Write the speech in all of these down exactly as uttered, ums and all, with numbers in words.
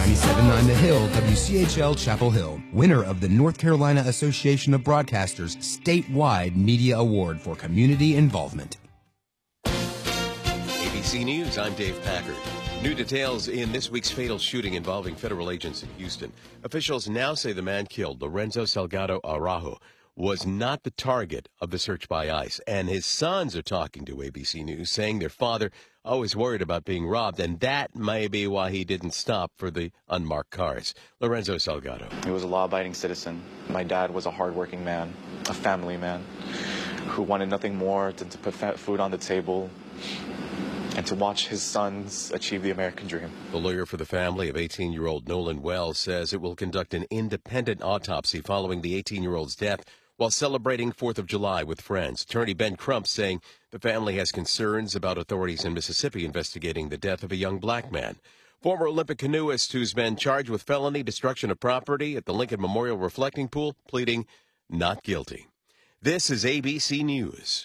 ninety-seven point nine The Hill, W C H L Chapel Hill, winner of the North Carolina Association of Broadcasters statewide media award for community involvement. A B C News, I'm Dave Packard. New details in this week's fatal shooting involving federal agents in Houston. Officials now say the man killed, Lorenzo Salgado Araujo, was not the target of the search by ICE. And his sons are talking to A B C News, saying their father always worried about being robbed, and that may be why he didn't stop for the unmarked cars. Lorenzo Salgado. He was a law-abiding citizen. My dad was a hardworking man, a family man, who wanted nothing more than to put food on the table and to watch his sons achieve the American dream. The lawyer for the family of eighteen-year-old Nolan Wells says it will conduct an independent autopsy following the eighteen-year-old's death while celebrating fourth of July with friends. Attorney Ben Crump saying the family has concerns about authorities in Mississippi investigating the death of a young black man. Former Olympic canoeist who's been charged with felony destruction of property at the Lincoln Memorial Reflecting Pool, pleading not guilty. This is A B C News.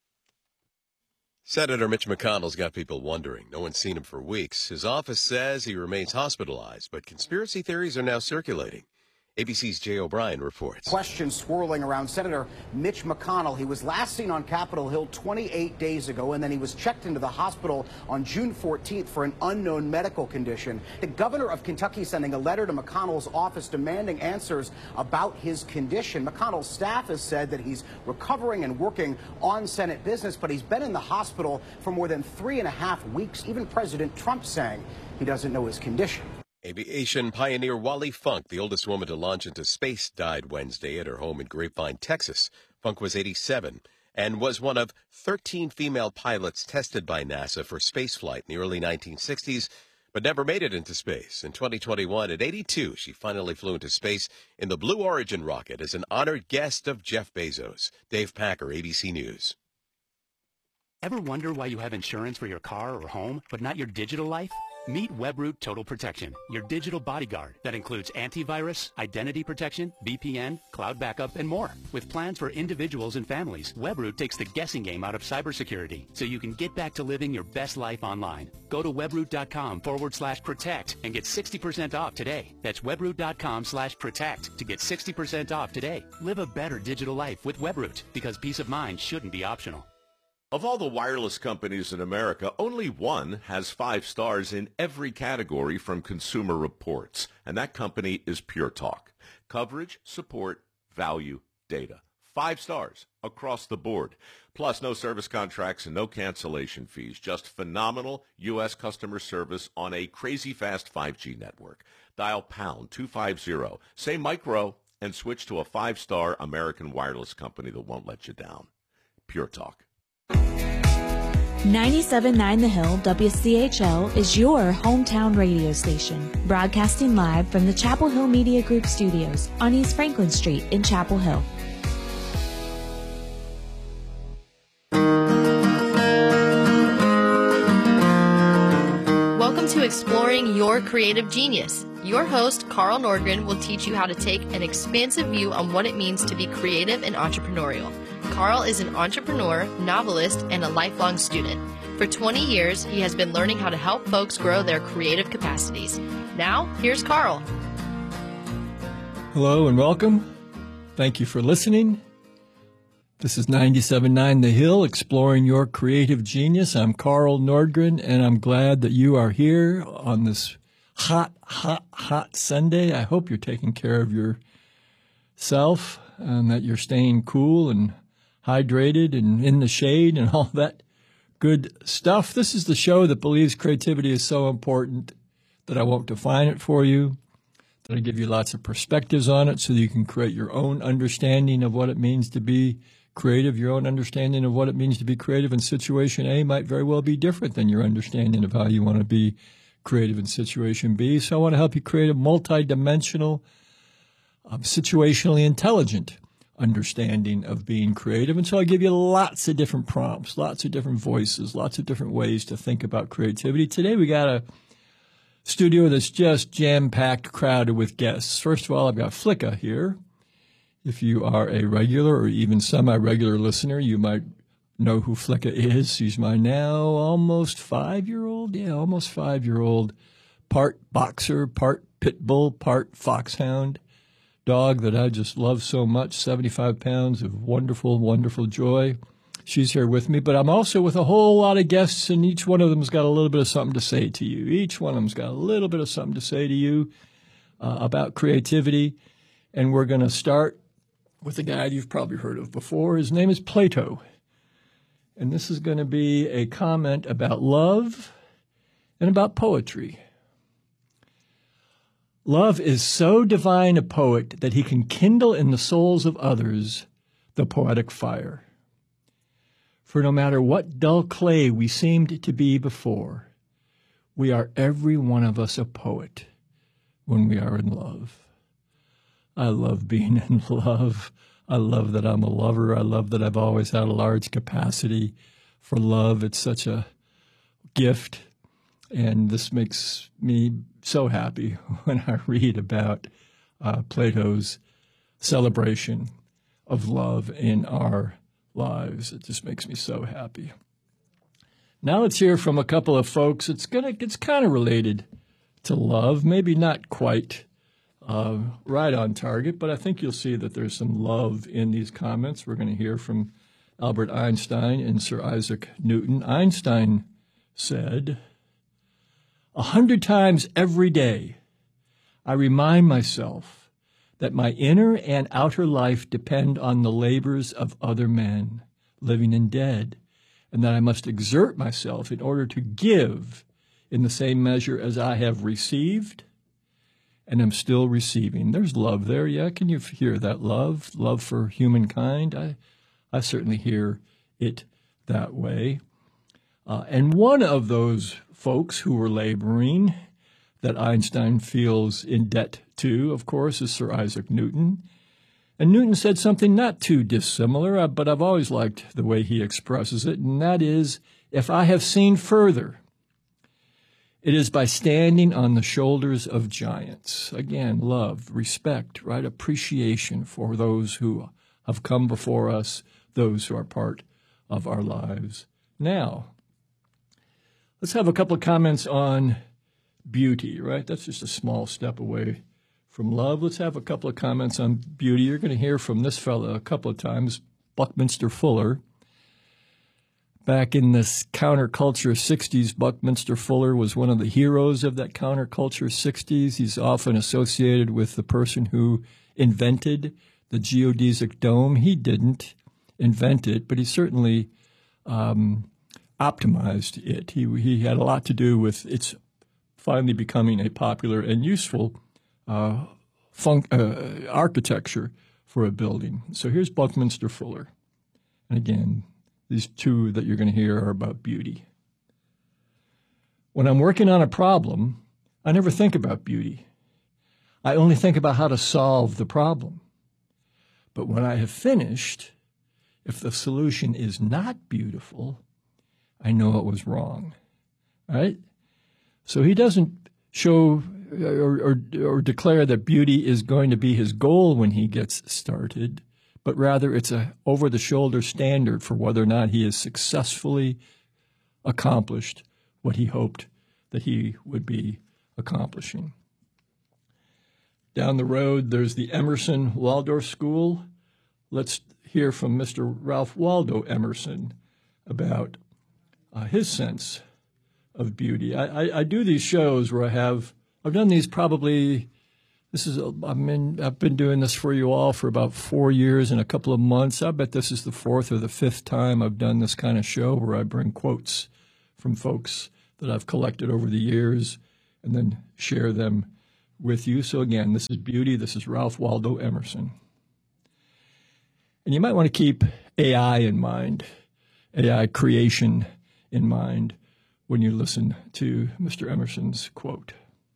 Senator Mitch McConnell's got people wondering. No one's seen him for weeks. His office says he remains hospitalized, but conspiracy theories are now circulating. A B C's Jay O'Brien reports. Questions swirling around Senator Mitch McConnell. He was last seen on Capitol Hill twenty-eight days ago, and then he was checked into the hospital on June fourteenth for an unknown medical condition. The governor of Kentucky sending a letter to McConnell's office demanding answers about his condition. McConnell's staff has said that he's recovering and working on Senate business, but he's been in the hospital for more than three and a half weeks. Even President Trump saying he doesn't know his condition. Aviation pioneer Wally Funk, the oldest woman to launch into space, died Wednesday at her home in Grapevine, Texas. Funk was eighty-seven and was one of thirteen female pilots tested by NASA for spaceflight in the early nineteen sixties, but never made it into space. In twenty twenty-one, at eighty-two, she finally flew into space in the Blue Origin rocket as an honored guest of Jeff Bezos. Dave Packer, A B C News. Ever wonder why you have insurance for your car or home, but not your digital life? Meet Webroot Total Protection, your digital bodyguard that includes antivirus, identity protection, V P N, cloud backup, and more. With plans for individuals and families, Webroot takes the guessing game out of cybersecurity so you can get back to living your best life online. Go to webroot.com forward slash protect and get sixty percent off today. That's webroot.com slash protect to get sixty percent off today. Live a better digital life with Webroot, because peace of mind shouldn't be optional. Of all the wireless companies in America, only one has five stars in every category from Consumer Reports, and that company is Pure Talk. Coverage, support, value, data. Five stars across the board. Plus, no service contracts and no cancellation fees. Just phenomenal U S customer service on a crazy fast five G network. Dial pound two fifty, say micro, and switch to a five-star American wireless company that won't let you down. Pure Talk. ninety-seven point nine The Hill, W C H L, is your hometown radio station, broadcasting live from the Chapel Hill Media Group studios on East Franklin Street in Chapel Hill. Welcome to Exploring Your Creative Genius. Your host, Carl Nordgren, will teach you how to take an expansive view on what it means to be creative and entrepreneurial. Carl is an entrepreneur, novelist, and a lifelong student. For twenty years, he has been learning how to help folks grow their creative capacities. Now, here's Carl. Hello and welcome. Thank you for listening. This is ninety-seven point nine The Hill, Exploring Your Creative Genius. I'm Carl Nordgren, and I'm glad that you are here on this hot, hot, hot Sunday. I hope you're taking care of yourself and that you're staying cool and hydrated and in the shade and all that good stuff. This is the show that believes creativity is so important that I won't define it for you, that I give you lots of perspectives on it so that you can create your own understanding of what it means to be creative. Your own understanding of what it means to be creative in situation A might very well be different than your understanding of how you want to be creative in situation B. So I want to help you create a multidimensional, um, situationally intelligent understanding of being creative. And so I give you lots of different prompts, lots of different voices, lots of different ways to think about creativity. Today we got a studio that's just jam-packed, crowded with guests. First of all, I've got Flicka here. If you are a regular or even semi-regular listener, you might know who Flicka is. She's my now almost five-year-old, yeah, almost five-year-old part boxer, part pit bull, part foxhound dog that I just love so much, seventy-five pounds of wonderful, wonderful joy. She's here with me, but I'm also with a whole lot of guests, and each one of them's got a little bit of something to say to you. Each one of them's got a little bit of something to say to you uh, about creativity, and we're going to start with a guy you've probably heard of before. His name is Plato, and this is going to be a comment about love and about poetry. Love is so divine a poet that he can kindle in the souls of others the poetic fire. For no matter what dull clay we seemed to be before, we are every one of us a poet when we are in love. I love being in love. I love that I'm a lover. I love that I've always had a large capacity for love. It's such a gift, and this makes me so happy when I read about uh, Plato's celebration of love in our lives. It just makes me so happy. Now let's hear from a couple of folks. It's gonna, it's kind of related to love, maybe not quite uh, right on target, but I think you'll see that there's some love in these comments. We're going to hear from Albert Einstein and Sir Isaac Newton. Einstein said, "A hundred times every day, I remind myself that my inner and outer life depend on the labors of other men, living and dead, and that I must exert myself in order to give in the same measure as I have received and am still receiving." There's love there, yeah? Can you hear that love? Love for humankind? I, I certainly hear it that way. Uh, and one of those folks who were laboring that Einstein feels in debt to, of course, is Sir Isaac Newton. And Newton said something not too dissimilar, but I've always liked the way he expresses it, and that is, if I have seen further, it is by standing on the shoulders of giants. Again, love, respect, right? Appreciation for those who have come before us, those who are part of our lives. Now, let's have a couple of comments on beauty, right? That's just a small step away from love. Let's have a couple of comments on beauty. You're going to hear from this fella a couple of times, Buckminster Fuller. Back in the counterculture sixties, Buckminster Fuller was one of the heroes of that counterculture sixties. He's often associated with the person who invented the geodesic dome. He didn't invent it, but he certainly um, optimized it. He, he had a lot to do with its finally becoming a popular and useful uh, fun- uh, architecture for a building. So here's Buckminster Fuller. And again, these two that you're going to hear are about beauty. "When I'm working on a problem, I never think about beauty. I only think about how to solve the problem. But when I have finished, if the solution is not beautiful, I know it was wrong." Right? So he doesn't show or, or, or declare that beauty is going to be his goal when he gets started, but rather it's a over-the-shoulder standard for whether or not he has successfully accomplished what he hoped that he would be accomplishing. Down the road, there's the Emerson Waldorf School. Let's hear from Mister Ralph Waldo Emerson about uh, his sense of beauty. I, I, I do these shows where I have, I've done these probably, this is, a, I mean, I've been doing this for you all for about four years and a couple of months. I bet this is the fourth or the fifth time I've done this kind of show where I bring quotes from folks that I've collected over the years and then share them with you. So again, this is beauty. This is Ralph Waldo Emerson. And you might want to keep A I in mind, A I creation in mind when you listen to Mister Emerson's quote.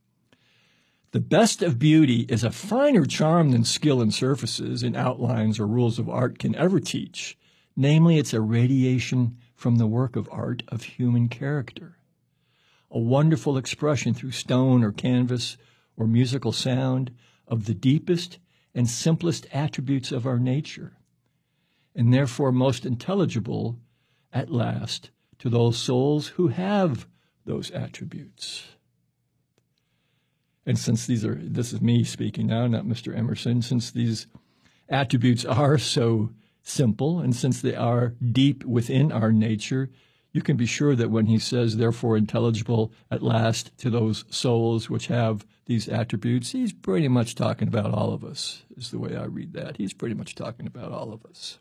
"The best of beauty is a finer charm than skill in surfaces, in outlines, or rules of art can ever teach. Namely, it's a radiation from the work of art of human character. A wonderful expression through stone or canvas or musical sound of the deepest and simplest attributes of our nature, and therefore most intelligible at last to those souls who have those attributes." And since these are, this is me speaking now, not Mister Emerson, since these attributes are so simple and since they are deep within our nature, you can be sure that when he says, therefore intelligible at last to those souls which have these attributes, he's pretty much talking about all of us, is the way I read that. He's pretty much talking about all of us.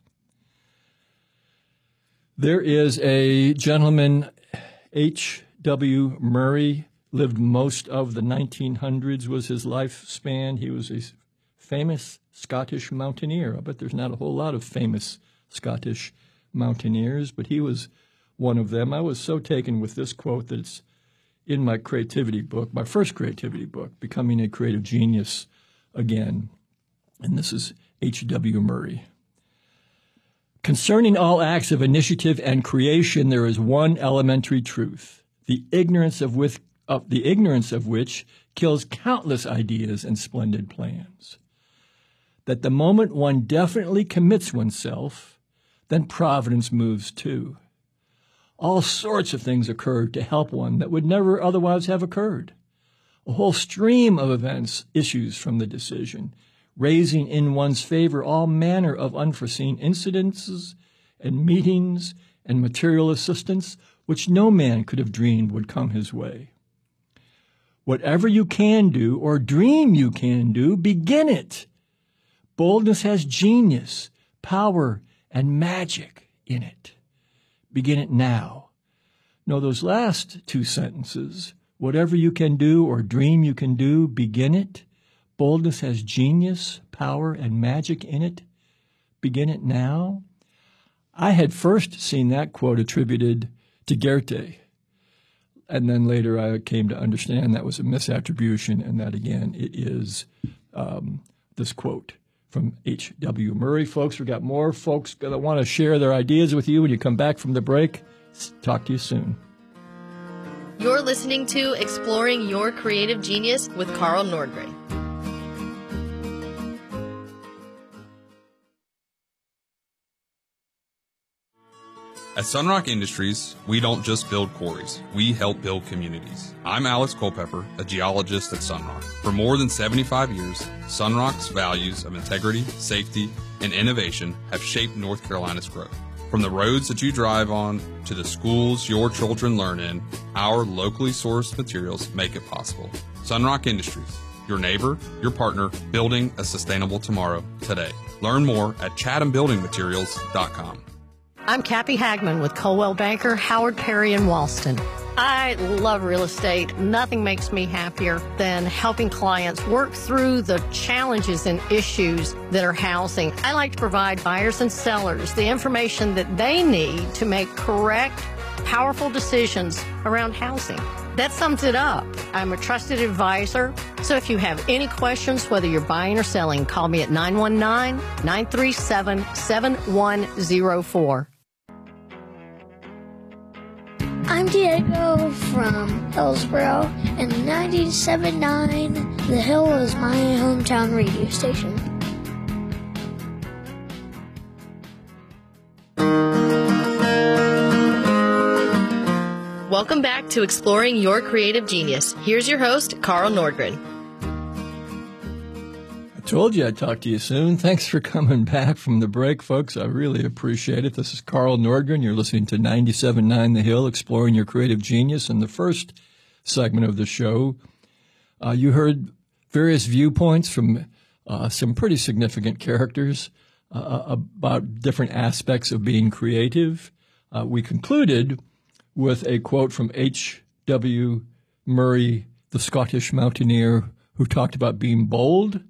There is a gentleman, H W Murray, lived most of the nineteen hundreds, was his lifespan. He was a famous Scottish mountaineer. I bet there's not a whole lot of famous Scottish mountaineers, but he was one of them. I was so taken with this quote that it's in my creativity book, my first creativity book, Becoming a Creative Genius Again. And this is H W Murray. Concerning all acts of initiative and creation, there is one elementary truth, the ignorance of with Of the ignorance of which kills countless ideas and splendid plans. That the moment one definitely commits oneself, then providence moves too. All sorts of things occur to help one that would never otherwise have occurred. A whole stream of events issues from the decision, raising in one's favor all manner of unforeseen incidences and meetings and material assistance which no man could have dreamed would come his way. Whatever you can do or dream you can do, begin it. Boldness has genius, power, and magic in it. Begin it now. No, those last two sentences, whatever you can do or dream you can do, begin it. Boldness has genius, power, and magic in it. Begin it now. I had first seen that quote attributed to Goethe. And then later I came to understand that was a misattribution, and that, again, it is um, this quote from H W Murray. Folks, we've got more folks that want to share their ideas with you when you come back from the break. Talk to you soon. You're listening to Exploring Your Creative Genius with Carl Nordgren. At Sunrock Industries, we don't just build quarries, we help build communities. I'm Alex Culpepper, a geologist at Sunrock. For more than seventy-five years, Sunrock's values of integrity, safety, and innovation have shaped North Carolina's growth. From the roads that you drive on to the schools your children learn in, our locally sourced materials make it possible. Sunrock Industries, your neighbor, your partner, building a sustainable tomorrow today. Learn more at chatham building materials dot com. I'm Cappy Hagman with Coldwell Banker, Howard Perry in Walston. I love real estate. Nothing makes me happier than helping clients work through the challenges and issues that are housing. I like to provide buyers and sellers the information that they need to make correct, powerful decisions around housing. That sums it up. I'm a trusted advisor, so if you have any questions, whether you're buying or selling, call me at nine one nine, nine three seven, seven one zero four. I'm Diego from Hillsboro, and ninety-seven point nine The Hill is my hometown radio station. Welcome back to Exploring Your Creative Genius. Here's your host, Carl Nordgren. I told you I'd talk to you soon. Thanks for coming back from the break, folks. I really appreciate it. This is Carl Nordgren. You're listening to ninety-seven point nine The Hill, Exploring Your Creative Genius. In the first segment of the show, uh, you heard various viewpoints from uh, some pretty significant characters uh, about different aspects of being creative. Uh, we concluded with a quote from H W Murray, the Scottish mountaineer, who talked about being bold